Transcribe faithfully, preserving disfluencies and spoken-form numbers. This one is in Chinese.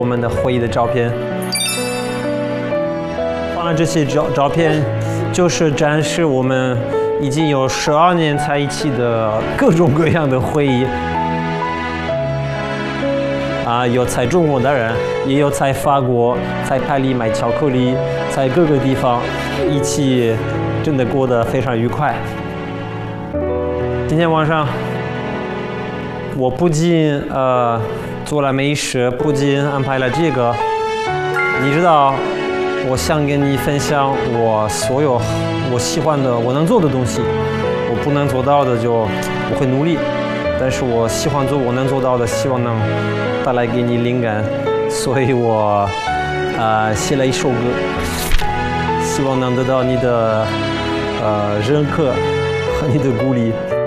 我们的会议的照片，放了这些照照片，就是展示我们已经有十二年在一起的各种各样的会议。啊，有在中国的人，也有在法国，在巴黎买巧克力，在各个地方一起，真的过得非常愉快。今天晚上，我不仅呃。 做了美食，不仅安排了这个，你知道，我想跟你分享我所有我喜欢的、我能做的东西。我不能做到的就我会努力，但是我喜欢做我能做到的，希望能带来给你灵感，所以我呃写了一首歌，希望能得到你的呃认可和你的鼓励。